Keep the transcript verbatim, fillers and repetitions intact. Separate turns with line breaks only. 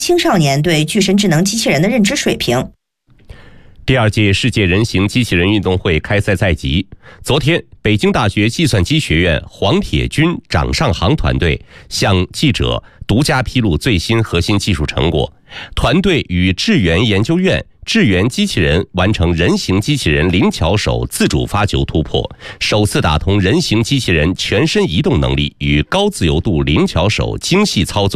青少年对具身智能机器人的认知水平。
第二届世界人形机器人运动会开赛在即，昨天，北京大学计算机学院黄铁军、掌上航团队向记者独家披露最新核心技术成果。团队与智源研究院智源机器人完成人形机器人灵巧手自主发球突破，首次打通人形机器人全身移动能力与高自由度灵巧手精细操作